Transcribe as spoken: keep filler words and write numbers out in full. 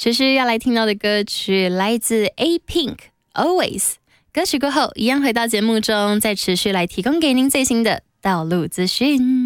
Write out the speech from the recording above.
持续要来听到的歌曲来自 A Pink Always。 歌曲过后一样回到节目中，再持续来提供给您最新的道路资讯。